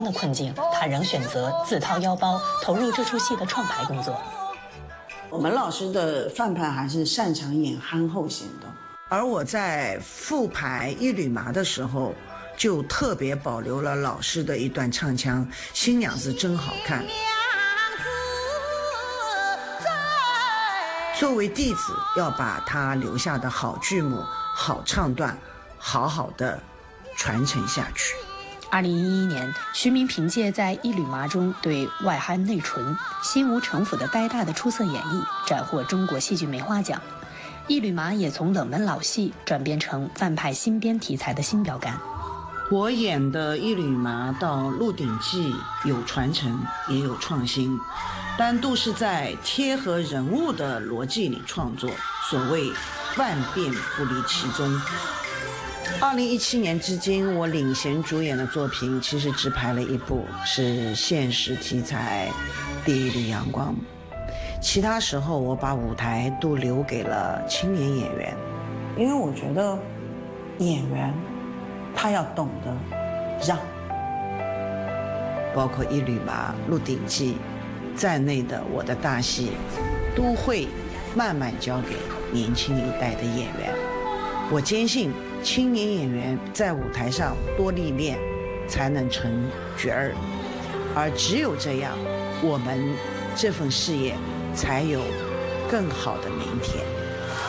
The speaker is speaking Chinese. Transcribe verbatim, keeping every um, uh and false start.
的困境，他仍选择自掏腰包投入这出戏的创排工作。 我们老师的范派还是擅长演憨厚型的，而我在复排《一缕麻》的时候，就特别保留了老师的一段唱腔：“新娘子真好看。”作为弟子，要把他留下的好剧目、好唱段，好好的传承下去。 二零一一年，徐明凭借在《一缕麻》中对外憨内纯、心无城府的呆大的出色演绎，斩获中国戏剧梅花奖。《一缕麻》也从冷门老戏转变成范派新编题材的新标杆。 我演的《一缕麻》到《鹿鼎记》有传承，也有创新，但都是在贴合人物的逻辑里创作，所谓万变不离其宗。二零一七年至今，我领衔主演的作品其实只拍了一部，是现实题材《第一缕阳光》。其他时候，我把舞台都留给了青年演员，因为我觉得演员他要懂得让，包括《一缕麻》《鹿鼎记》在内的我的大戏，都会慢慢交给年轻一代的演员。我坚信青年演员在舞台上多历练，才能成角儿，而只有这样，我们这份事业才有更好的明天。